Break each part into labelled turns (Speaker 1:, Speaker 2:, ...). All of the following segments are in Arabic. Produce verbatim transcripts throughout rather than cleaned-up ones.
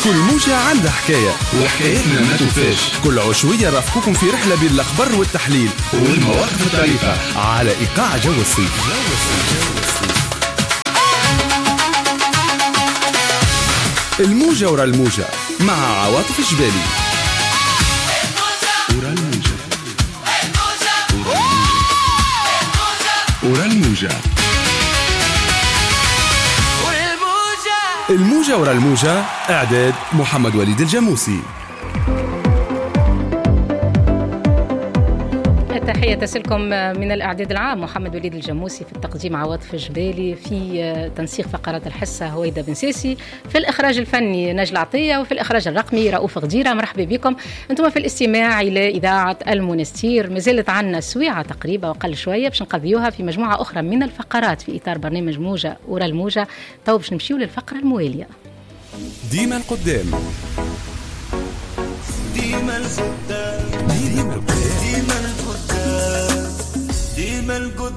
Speaker 1: كل موجة عندها حكاية وحكايتنا ما توفاش. كل عشوية رافقكم في رحلة بين الأخبار والتحليل والمواقف الطريفة على إيقاع جو الصيف. الموجة ورا الموجة مع عواطف جبالي. ورا الموجة ورا الموجة الموجة ورا الموجة. إعداد محمد وليد الجاموسي.
Speaker 2: تحية تسلكم من الإعداد العام محمد وليد الجاموسي، في التقديم عواطف جبالي، في تنسيق فقرات الحصة هويدا بن سيسي، في الإخراج الفني نجل عطية، وفي الإخراج الرقمي رؤوف غديرة. مرحبا بكم أنتم في الاستماع إلى إذاعة المنستير. مازالت عنا سويعة تقريبا وقل شوية باش نقضيوها في مجموعة أخرى من الفقرات في إطار برنامج موجة ورا الموجة. تو باش نمشيو للفقرة الموالية.
Speaker 1: ديما القدام
Speaker 3: ديما القدام ديما القدام ديما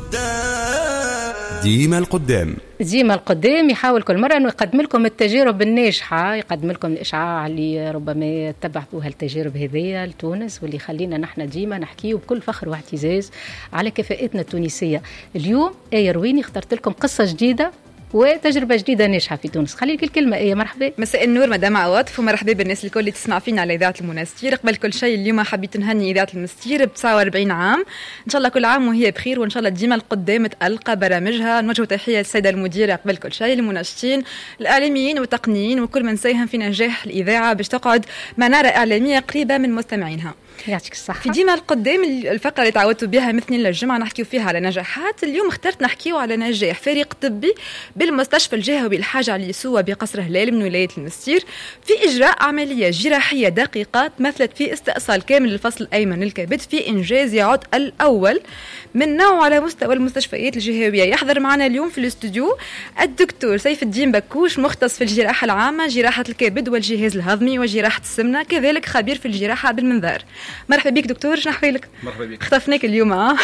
Speaker 3: القدام
Speaker 1: ديما القدام
Speaker 2: ديما القدام يحاول كل مرة أنه يقدم لكم التجارب الناجحة، يقدم لكم الإشعاع اللي ربما تبعثوها التجارب هذية لتونس، واللي خلينا نحن ديما نحكيه بكل فخر واعتزاز على كفاءتنا التونسية. اليوم آية رويني اخترت لكم قصة جديدة وتجربة جديدة ناجحة في تونس. خليك الكلمة إيه. مرحبا.
Speaker 4: مساء النور مدام عواطف، ومرحبا بالناس الكل اللي تسمع فينا على إذاعة المنستير. قبل كل شيء اليوم حبيت نهني إذاعة المنستير ب تسعة وأربعين عام، إن شاء الله كل عام وهي بخير، وإن شاء الله ديما القدام تألقى برامجها. نوجه تحية للسيدة المديرة قبل كل شيء، المناشطين الإعلاميين والتقنيين وكل من ساهم في نجاح الإذاعة باش تقعد منارة إعلامية قريبة من مستمعينها.
Speaker 2: يعطيك الصحة.
Speaker 4: في ديما القدام الفقرة اللي تعودتوا بها مثل للجمعة نحكيو فيها على نجاحات. اليوم اخترت نحكيو على نجاح فريق طبي بالمستشفى الجهوي الحاج علي سوى بقصر هلال من ولاية المستير في إجراء عملية جراحية دقيقة تمثلت في استئصال كامل الفصل الأيمن للكبد في إنجاز يعد الأول من نوعه على مستوى المستشفيات الجهوية. يحضر معنا اليوم في الاستوديو الدكتور سيف الدين بكوش، مختص في الجراحة العامة، جراحة الكبد والجهاز الهضمي وجراحة السمنة، كذلك خبير في الجراحة بالمنظار. مرحبا بك دكتور، شنو أحوالك؟
Speaker 5: مرحبا بك.
Speaker 4: اختفناك اليوم ها.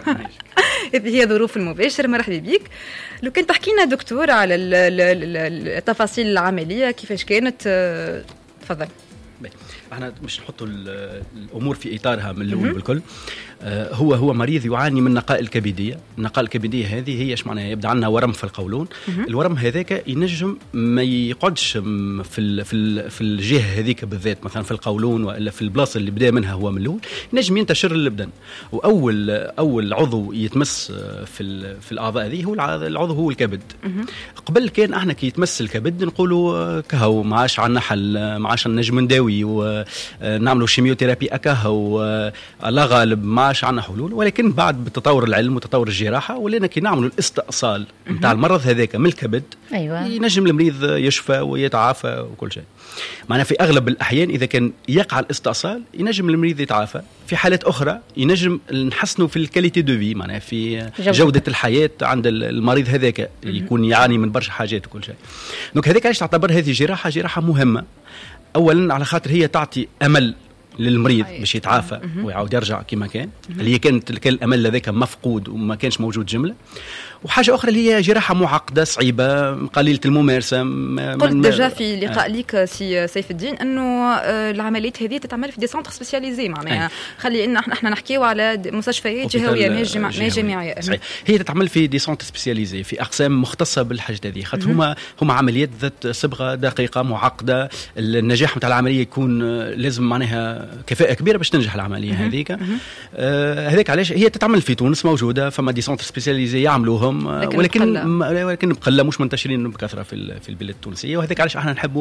Speaker 4: هذه هي ظروف المباشر. مرحبا بك. لو كان تحكينا دكتور على التفاصيل العملية كيفاش كانت، تفضل.
Speaker 5: احنا مش نحطوا الامور في اطارها من الاول بالكل. آه هو هو مريض يعاني من نقائل كبديه. النقائل الكبديه هذه هي ايش معناها؟ يبدا عندنا ورم في القولون. الورم هذاك ينجم ما يقعدش في ال في ال في الجهه هذيك بالذات، مثلا في القولون والا في البلاصه اللي بدا منها هو من الاول، ينجم ينتشر للبدن. واول اول عضو يتمس في في الاعضاء هذه هو العضو هو الكبد. قبل كان احنا كي يتمس الكبد نقولوا كهو ما عادش عندنا حل، ما عادش نجم نداوي ونعملوا شيميوثيرابي اكهو لا غالب، ما عادش عندنا حلول. ولكن بعد بتطور العلم وتطور الجراحه ولينا كي نعملوا الاستئصال نتاع المرض هذاك من الكبد،
Speaker 2: أيوة.
Speaker 5: ينجم المريض يشفى ويتعافى وكل شيء. معنا في اغلب الاحيان اذا كان يقع الاستئصال ينجم المريض يتعافى. في حالات اخرى ينجم نحسنوا في الكاليتي دو في، معناها في جودة, جودة الحياه عند المريض هذاك، يكون يعاني من برشا حاجات وكل شيء. دونك هذيك علاش تعتبر هذه جراحه جراحه مهمه. اولا على خاطر هي تعطي امل للمريض باش يتعافى ويعاود يرجع كما كان، اللي هي كانت كان الامل هذاك مفقود وما كانش موجود جمله. وحاجه اخرى اللي هي جراحه معقده صعيبه قليله الممارسه.
Speaker 4: قلت ديجا في لقاء آه. ليك سي سيف الدين انه العمليات هذه تتعمل في دي سونتر سبيسياليزي، معناها خلي ان احنا نحكيو على مستشفيات جهويه ما جامعيه.
Speaker 5: هي تتعمل في دي سونتر سبيسياليزي في اقسام مختصه بالحاجات هذه، خاطر هما هما عمليات ذات صبغه دقيقه معقده. النجاح نتاع العمليه يكون لازم معناها كفاءه كبيره باش تنجح العمليه هذيك. هذاك آه علاش هي تتعمل في تونس، موجوده فما دي سونتر سبيسياليزي يعملوهم، لكن ولكن بقلة. ولكن بقله مش منتشرين بكثره في في البلاد التونسيه. وهذاك علاش احنا نحبوا،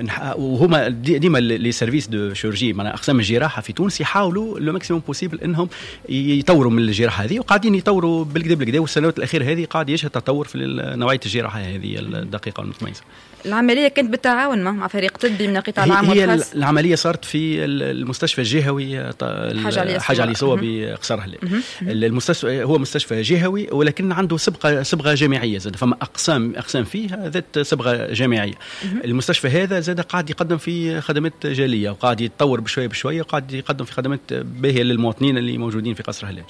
Speaker 5: وهما ديما لي سيرفيس دو شيرجي معناها اقسام الجراحه في تونس يحاولوا لو ماكسيموم بوسيبل انهم يطوروا من الجراحه هذه، وقاعدين يطوروا بالكدا بالكدا. والسنوات الاخيره هذه قاعد يشهد تطور في نوعيه الجراحه هذه الدقيقه والمتميزه.
Speaker 4: العمليه كانت بالتعاون مع فريق طبي من القطاع العام
Speaker 5: والخاص.
Speaker 4: هي
Speaker 5: العمليه صارت في المستشفى الجهوي حاجه علي صوب بقصر هلال. المستشفى هو مستشفى جهوي ولكن عنده صبغه صبغه جامعيه زاد، فما اقسام اقسام فيه ذات صبغه جامعيه. المستشفى هذا زاد قاعد يقدم في خدمات جاليه وقاعد يتطور بشويه بشويه وقاعد يقدم في خدمات باهيه للمواطنين اللي موجودين في قصر هلال.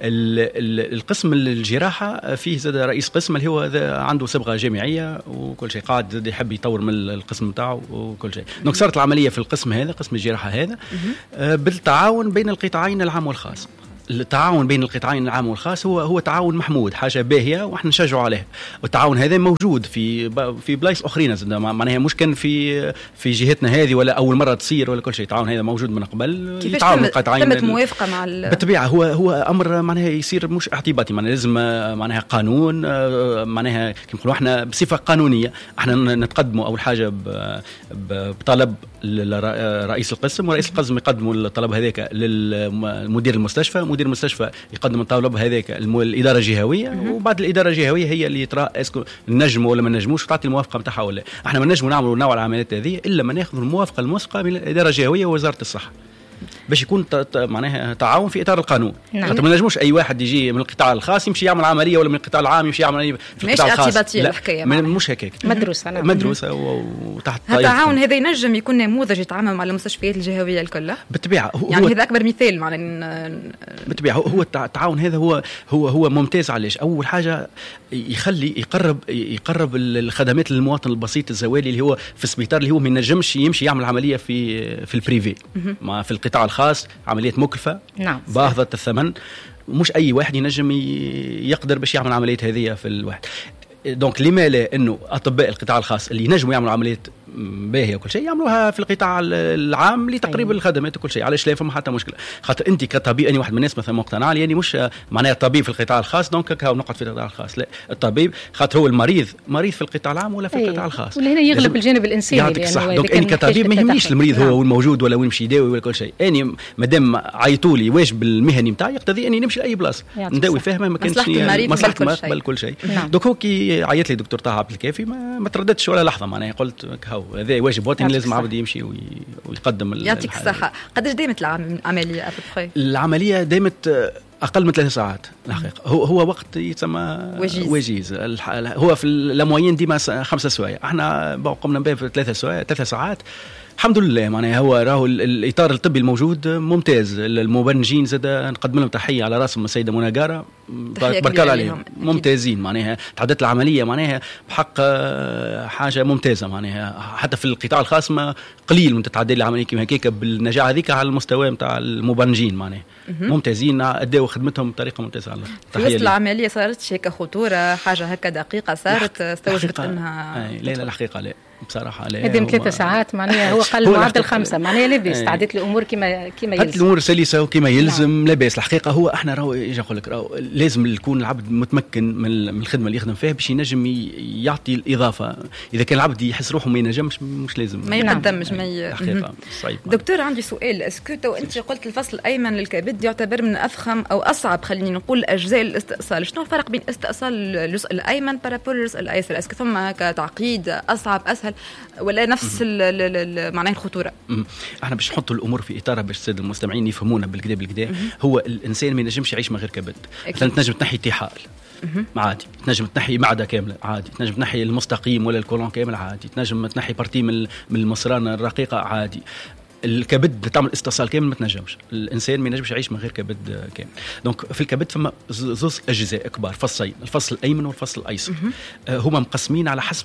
Speaker 5: القسم الجراحه فيه زاد رئيس قسم اللي هو عنده صبغه جامعيه وكل شيء، قاعد زاد يحب يطور من القسم بتاعه وكل شيء. دونك صارت العمليه في القسم هذا قسم الجراحه هذا بالتعاون بين القطاعين العام والخاص. التعاون بين القطاعين العام والخاص هو هو تعاون محمود، حاجه باهيه واحنا نشجعوا عليه. والتعاون هذا موجود في في بلايص اخرين، معناها مش كان في في جهتنا هذه ولا اول مره تصير ولا كل شيء. التعاون هذا موجود من قبل.
Speaker 4: يتعاون القطاعين تمت موافقه مع
Speaker 5: بالطبيعه. هو هو امر معناها يصير مش اعتباطي، معناها لازم معناها قانون، معناها كما نقولوا احنا بصفه قانونيه احنا نتقدموا اول حاجه بطلب رئيس القسم، ورئيس القسم يقدموا الطلب هذاك للمدير المستشفى، مدير المستشفى يقدم الطلب هذاك الاداره الجهويه، وبعد الاداره الجهويه هي اللي ترى اسكو نجموا ولا ما نجموش وتعطي الموافقه نتاعها ولا. احنا ما نجموا نعملوا نوع العمليات هذه الا ما ناخذ الموافقه المسبقه من الاداره الجهويه ووزاره الصحه باش يكون معناها تعاون في اطار القانون.
Speaker 2: نعم.
Speaker 5: ما نجموش اي واحد يجي من القطاع الخاص يمشي يعمل عمليه ولا من القطاع العام يمشي يعمل عمليه في القطاع الخاص.
Speaker 4: مش اعتباطيه الحكايه،
Speaker 5: مش هكاك
Speaker 2: مدروسه. نعم.
Speaker 5: مدروسه وتحت
Speaker 4: التعاون هذا ينجم يكون نموذج يتعامل مع المستشفيات الجهويه الكل
Speaker 5: بالطبيعه.
Speaker 4: يعني هذا اكبر مثال معناها
Speaker 5: بالطبيعه. هو التعاون هذا هو هو هو ممتاز. علاش؟ اول حاجه يخلي يقرب يقرب الخدمات للمواطن البسيط الزوالي اللي هو في السبيطار، اللي هو ما ينجمش يمشي يعمل عمليه في في البريفي مع في القطاع الخاص، عمليات مكلفه.
Speaker 2: نعم.
Speaker 5: باهظه الثمن، مش اي واحد ينجم يقدر باش يعمل عمليات هذه في الواحد. دونك لما لا انه اطباء القطاع الخاص اللي ينجموا يعملوا عمليات باهيه وكل شيء يعملوها في القطاع العام لتقريب الخدمات وكل شيء. علاش لا فما حتى مشكله؟ خاطر انت كطبيب، اني واحد من الناس مثلا مقتنع لي يعني مش معناها الطبيب في القطاع الخاص دونك هاو نقعد في القطاع الخاص. لا، الطبيب خاطر هو المريض مريض في القطاع العام ولا في
Speaker 2: أيه.
Speaker 5: القطاع الخاص.
Speaker 2: ولا هنا يغلب الجانب الانساني.
Speaker 5: يعطيك صح. دونك اني كطبيب ما يهمنيش المريض هو وين موجود ولا وين يمشي يداوي ولا كل شيء. اني مادام عيطوا لي واجب المهني نتاعي يقتضي اني نمشي لاي بلاصه نداوي فيها ما كانش
Speaker 4: مصلحه
Speaker 5: المريض كل شيء. دونك هو كي عيط لي دكتور طه عبد الكافي ما, ما ترددتش ولا لحظه، معناها قلت هاو هذا واجب وطني لازم عبد يمشي ويقدم.
Speaker 4: يعطيك الصحه. قداش دامت العمليه ابخي؟
Speaker 5: العمليه دامت اقل من ثلاث ساعات الحقيقه. هو هو وقت يسمى
Speaker 4: وجيز,
Speaker 5: وجيز. هو في اللاموين ديما خمسة سوايع، احنا قمنا به في ثلاثة سوايع ثلاث ساعات الحمد لله. معناها هو راهو الاطار الطبي الموجود ممتاز. المبرمجين زاد نقدم لهم تحيه على راسهم السيده منى قاره، بارك الله عليهم، ممتازين. معناها تعدت العمليه معناها بحق حاجه ممتازه. معناها حتى في القطاع الخاص ما قليل من تتعدى العمليه كيما هكاك بالنجاعه هذيك على المستوى نتاع المبرمجين. معناها ممتازين، اداوا خدمتهم بطريقه ممتازه. الله
Speaker 4: في وسط العمليه صارت هيك خطوره حاجه هكا دقيقه صارت استوجبت انها
Speaker 5: لا لا الحقيقه لا بصراحه لا.
Speaker 2: قدم ثلاث ساعات معناها هو قل معدل خمسه، معناها لاباس تعديت الامور كما كما يلزم.
Speaker 5: الامور سلسه وكما يلزم لاباس. الحقيقه هو احنا راهو يجي نقول لك راهو لازم يكون العبد متمكن من الخدمه اللي يخدم فيها باش ينجم يعطي الاضافه. اذا كان العبد يحس روحه ما ينجمش مش لازم
Speaker 4: ما يقدمش. ما ي...
Speaker 5: الحقيقه صعيب.
Speaker 4: دكتور عندي سؤال، اسكو تو انت قلت الفصل الايمن للكبد يعتبر من افخم او اصعب خليني نقول اجزاء الاستئصال، شنو الفرق بين استئصال الجزء الايمن بارابور الجزء الايسر؟ اسكو ثم هكا تعقيد اصعب اسهل ولا نفس معناه الخطوره؟
Speaker 5: احنا باش نحطوا الامور في اطارها باش الساده المستمعين يفهمونا بالكدا بالكدا. هو الانسان ما ينجمش يعيش من غير كبد. مثلا تنجم تنحي طحال عادي، تنجم تنحي معده كامله عادي، تنجم تنحي المستقيم ولا الكولون كامل عادي، تنجم تنحي بارتي من من المصران الرقيقه عادي. الكبد تعمل استئصال كامل ما تنجمش. الانسان ما ينجمش يعيش من غير كبد كامل. دونك في الكبد فما زوز اجزاء كبار، فصين، الفصل الايمن والفصل الايسر. هما مقسمين على حسب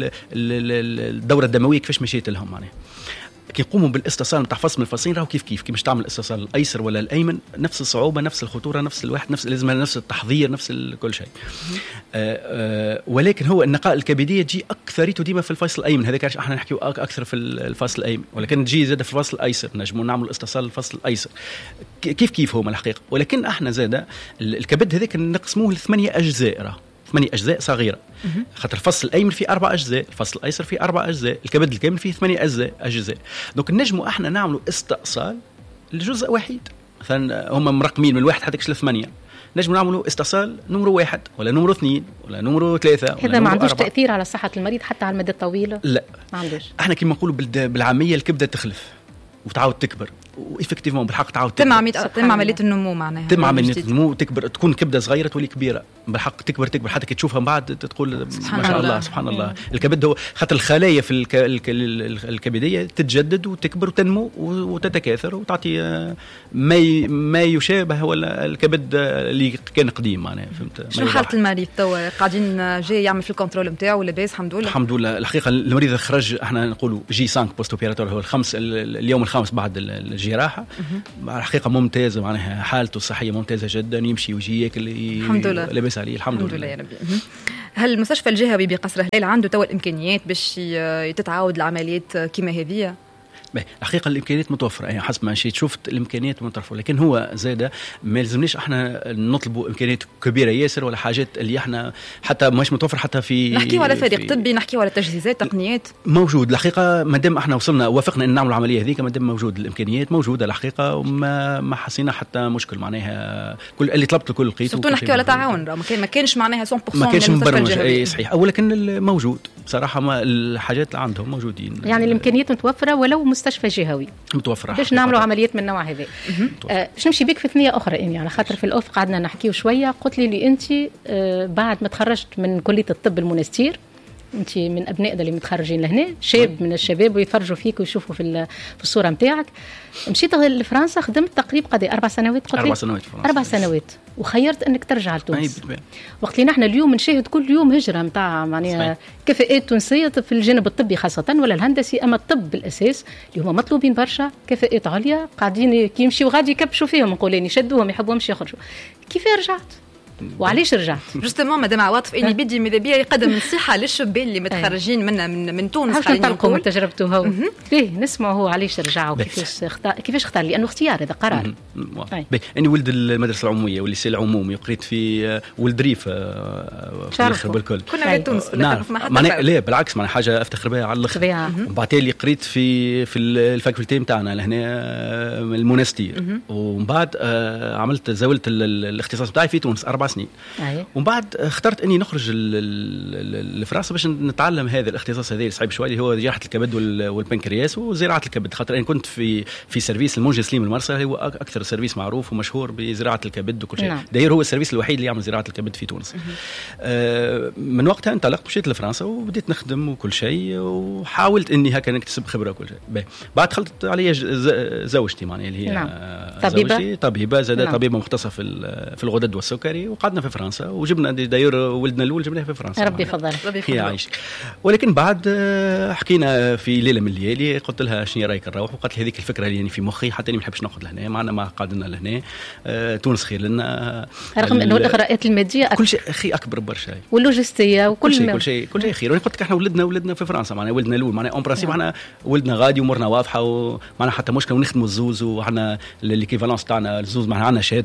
Speaker 5: الدوره الدمويه كيفاش مشيت لهم. معناها كي يقوموا بالاستئصال نتاع فصل من الفصلين راهو كيف كيف كي باش تعمل الاستئصال الايسر ولا الايمن نفس الصعوبه نفس الخطوره نفس الواحد نفس لازم نفس التحضير نفس كل شيء. آآ آآ ولكن هو النقاء الكبديه تجي اكثريته ديما في الفصل الايمن. هذاك احنا نحكيو اكثر في الفصل الايمن، ولكن تجي زاد في الفصل الايسر نجموا نعمل الاستئصال الفصل الايسر كيف كيف هما الحقيقه. ولكن احنا زاد الكبد هذاك نقسموه لثمانيه اجزاء، راه ثمانية أجزاء صغيرة. خاطر الفصل الأيمن فيه أربع أجزاء، الفصل الأيسر فيه أربع أجزاء، الكبد الكامل فيه ثمانية أجزاء أجزاء. دونك نجموا احنا نعملوا استئصال لجزء واحد. مثلا هم مرقمين من واحد حتى كش لثمانية، نجموا نعملوا استئصال نمرو واحد ولا نمرو اثنين ولا نمرو ثلاثة.
Speaker 2: هذا ما عندوش أربعة. تأثير على صحة المريض حتى على المدى الطويل؟
Speaker 5: لا
Speaker 2: ما عندوش.
Speaker 5: احنا كما نقولوا بالعامية الكبدة تخلف وتعاود تكبر. وإفكتيفون بالحق تعاود
Speaker 4: تم عملية تم عملية النمو معناها
Speaker 5: تم عملية النمو تكبر تكون كبدة صغيرة تولي كبيرة بالحق تكبر تكبر حتى كي تشوفها من بعد تقول ما شاء الله سبحان الله. الكبد هو خاطر الخلايا في الك... الك... الكبدية تتجدد وتكبر وتنمو وتتكاثر وتعطي ما ي... ما يشابه ولا الكبد اللي كان قديم معناها فهمت.
Speaker 4: شنو حالة المريض توا قاعدين جاي يعمل في الكنترول نتاعو لاباس الحمد لله؟
Speaker 5: الحمد لله. الحقيقة المريض خرج احنا نقولوا جي خمسة بوست اوبيراتور هو الخمس اليوم الخامس بعد الجراحة. الحقيقة ممتازة معناها حالته الصحية ممتازة جدا يمشي ويجي ياكل
Speaker 4: الحمد لله
Speaker 5: لاباس عليه الحمد,
Speaker 4: الحمد
Speaker 5: لله.
Speaker 4: لله يا ربي. هل المستشفى الجهوي بقصر هلال عنده توا الإمكانيات باش تتعاود العمليات كما هذه؟
Speaker 5: الحقيقة الإمكانيات متوفرة يعني حسب ما شيء شفت الإمكانيات متوفرة لكن هو زادة ما يلزمنيش احنا نطلبوا إمكانيات كبيرة ياسر ولا حاجات اللي احنا حتى مش متوفر حتى في
Speaker 4: نحكي على فريق طبي نحكي على تجهيزات تقنيات
Speaker 5: موجود. الحقيقة ما دام احنا وصلنا وافقنا ان نعمل العملية هذيك ما دام موجود الإمكانيات موجودة الحقيقة وما ما حسينا حتى مشكل معناها كل اللي طلبت كل لقيته.
Speaker 4: سورتو نحكي على تعاون ما كان ما كانش معناها مية بالمية
Speaker 5: ما كانش مبرمج اي صحيح أو لكن موجود بصراحة ما الحاجات اللي عندهم موجودين
Speaker 2: يعني الإمكانيات متوفرة ولو مستشفى جهوي
Speaker 5: متوفرة
Speaker 2: باش نعملوا عمليات من النوع هذا. آه باش نمشي بيك في ثنية أخرى إني على خاطر في الأوف قعدنا نحكيه شوية قلت لي لي أنت آه بعد ما تخرجت من كلية الطب المنستير أنت من أبنائنا اللي متخرجين لهنا شاب من الشباب ويفرجوا فيك ويشوفوا في في الصورة متاعك مشيت لفرنسا خدمت تقريبا قد أربع سنوات قلت
Speaker 5: أربع سنوات فرنسا
Speaker 2: أربع سنوات وخيرت أنك ترجع لتونس. وقت اللي نحن اليوم نشاهد كل يوم هجرة متاع معناها كفاءات تونسية في الجانب الطبي خاصة ولا الهندسي أما الطب بالأساس اللي هم مطلوبين برشا كفاءات عليا قاعدين كي يمشيوا غادي يكبشوا فيهم نقولين يشدوهم يحبوهمش يخرجوا. كيف رجعت؟ وعليش رجعت؟
Speaker 4: جوستومون مدام عواطف اني بدي ماذا بيا يقدم نصيحه للشبان اللي متخرجين منا من من تونس
Speaker 2: خلينا نقول من تجربته هو باهي نسمعوا هو علاش رجع وكيفاش اختار كيفاش اختار لانه اختيار هذا قرار.
Speaker 5: اني ولد المدرسه العموميه والليسي العمومي وقريت في ولد ريف في الاخر بالكل
Speaker 4: كنا في تونس
Speaker 5: نعم معناها لا بالعكس معناها حاجه افتخر بها على الاخر. بعد اللي قريت في في الفاكولتي نتاعنا لهنا المونستير ومن بعد عملت زاولت الاختصاص بتاعي في تونس اربع سنين. أيه. ومن بعد اخترت اني نخرج لفرنسا باش نتعلم هذا الاختصاص هذا صعيب شويه اللي هو جراحه الكبد والبنكرياس وزراعه الكبد خاطر انا كنت في في سيرفيس المنجي سليم المرسى هو اكثر سيرفيس معروف ومشهور بزراعه الكبد وكل شيء. نعم. داير هو السيرفيس الوحيد اللي يعمل زراعه الكبد في تونس. آه من وقتها انطلقت مشيت لفرنسا وبديت نخدم وكل شيء وحاولت اني هكا نكتسب خبره وكل شيء. بعد دخلت علي زوجتي معناها اللي هي
Speaker 2: نعم. طبيبه
Speaker 5: طبيبه زادت نعم. طبيبه مختصه في في الغدد والسكري وقعدنا في فرنسا وجبنا داير ولدنا الاول جبناه في فرنسا.
Speaker 2: ربي يفضل
Speaker 5: ربي يعيشك. ولكن بعد حكينا في ليله من الليالي قلت لها شنو رايك نروح وقالت لي هذيك الفكره اللي يعني في مخي حتى اني ما نحبش نقعد لهنا معنا ما قعدنا لهنا. أه تونس خير لنا
Speaker 2: رغم انه الاغراءات الماديه
Speaker 5: كل شيء اخي اكبر برشا
Speaker 2: واللوجستيه وكل
Speaker 5: شيء كل شيء كل شيء خير. وانا قلت لك احنا ولدنا ولدنا في فرنسا معنا ولدنا الاول معنا اون برانسيب احنا ولدنا غادي ومرنا واضحه ومعنا حتى مشكله ونخدموا الزوز وعندنا ليكيفالونس تاعنا الزوز معنا عندنا شهاده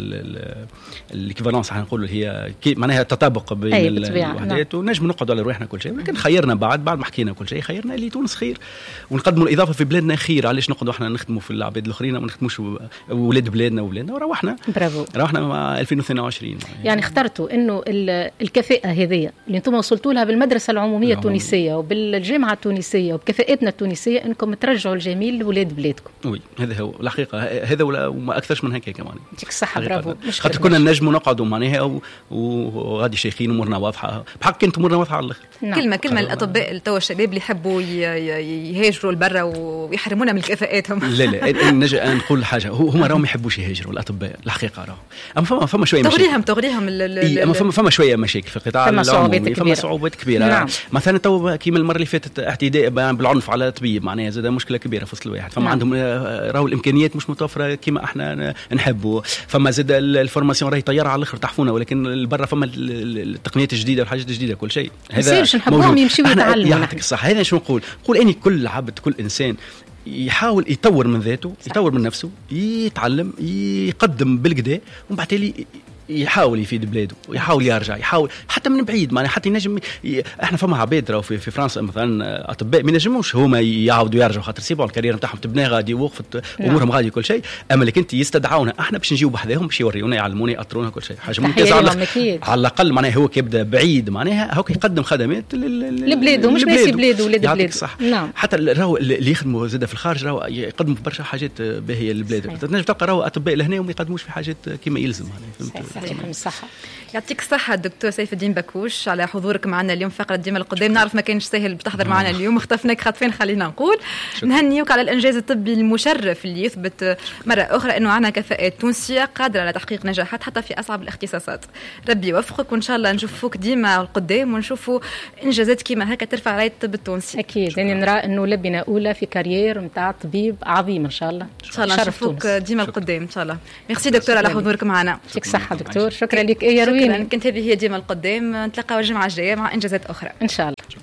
Speaker 5: ليكيفالونس نقولوا هي معناها تطابق بين الوحدات ونجم نقعدوا على روحنا كل شيء. لكن خيرنا بعد بعد ما حكينا كل شيء خيرنا اللي تونس خير ونقدموا الاضافه في بلادنا خير. علاش نقعدوا احنا نخدموا في العباد الاخرين وما نخدموش ولاد بلادنا وبلادنا وروحنا
Speaker 2: برافو
Speaker 5: روحنا مع ألفين واثنين وعشرين.
Speaker 2: يعني اخترتوا انه الكفاءه هذه اللي انتم وصلتوا لها بالمدرسه العموميه التونسيه وبالجامعه التونسيه وبكفاءتنا التونسيه انكم ترجعوا الجميل لولاد بلادكم.
Speaker 5: وي هذا هو الحقيقه هذا وما اكثرش من هكا كمان.
Speaker 2: يعطيك الصحه برافو.
Speaker 5: خاطر كنا نجموا نقعدوا معناها وغادي شيخين ومرنا واضحه بحق كنت مرنا واضحه على الاخر.
Speaker 4: نعم. كلمه كلمه الاطباء توا الشباب اللي يحبوا يهاجروا لبرا ويحرمونا من كفاءاتهم.
Speaker 5: لا لا نجي نقول حاجه هما راهم ما يحبوش يهاجروا الاطباء الحقيقه راهم اما فما فما شويه
Speaker 4: مشاكل تغريهم تغريهم
Speaker 5: إيه اما فما فما شويه مشاكل في القطاع العمومي فما صعوبات كبيره. نعم. مثلا تو كيما المره اللي فاتت اعتداء بالعنف على طبيب معناها زاد مشكله كبيره في وسط الواحد. فما نعم. عندهم راهو الامكانيات مش متوفره كيما احنا نحبوا. فما زاد الفورماسيون راهي طياره على الاخر تحفونا ولكن برا فما التقنيات الجديده والحاجات الجديده كل شيء.
Speaker 2: هذا نحبهم يمشيوا يتعلموا.
Speaker 5: يعطيك الصحه. هذا شنو نقول نقول اني كل عبد كل انسان يحاول يطور من ذاته يطور من نفسه يتعلم يقدم بالقدا ومن بعد تالي يحاول يفيد بلاده ويحاول يرجع يحاول حتى من بعيد معناها حتى ينجم ي... احنا فما عباد راهو في, في فرنسا مثلا اطباء ما ينجموش هما يعاودوا يرجعوا خاطر سي بون الكارير نتاعهم تبنى غادي وقفت امورهم غادي كل شيء. اما لكن انت يستدعونا احنا باش نجيو بحذاهم باش يوريونا يعلمونا ياطرونا كل شيء حاجه ممتازه على, على الاقل معناها هو كيبدا بعيد معناها هو يقدم خدمات
Speaker 2: لبلاده مش بس بلاده ولاد بلاده
Speaker 5: صح. نعم. حتى راهو اللي يخدموا زاده في الخارج راهو يقدموا برشا حاجات باهيه للبلاد تنجم تلقى راهو اطباء لهنا وما يقدموش في حاجات كما يلزم معناها.
Speaker 2: يعطيكم الصحه.
Speaker 4: يعطيك الصحة الدكتور سيف الدين بكوش على حضورك معنا اليوم فقرة ديما القدام. نعرف ما كانش سهل بتحضر معنا اليوم اختفناك خطفين خلينا نقول. نهنيوك على الإنجاز الطبي المشرف اللي يثبت مرة أخرى أنه عنا كفاءات تونسية قادرة على تحقيق نجاحات حتى في أصعب الاختصاصات. ربي يوفقك وإن شاء الله نشوفوك ديما القدام ونشوفوا إنجازات كيما هكا ترفع راية الطب التونسي.
Speaker 2: أكيد يعني نرى أنه لبنة أولى في كارير متاع طبيب عظيم إن شاء الله.
Speaker 4: إن شاء الله نشوفوك ديما القدام إن شاء الله. ميرسي دكتور على حضورك معنا.
Speaker 2: يعطيك الصحة دكتور. شكرا لك. إيه يا روين.
Speaker 4: كنت هذه هي ديما القدام. نتلاقاو الجمعة الجاية مع إنجازات أخرى
Speaker 2: إن شاء الله.